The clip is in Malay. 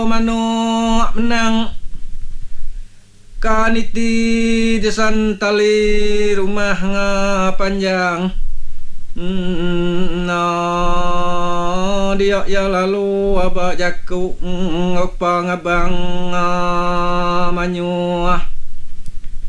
Mano menang kaniti desan tali rumah panjang no dia ya lalu abak jaku ngopang abang manyu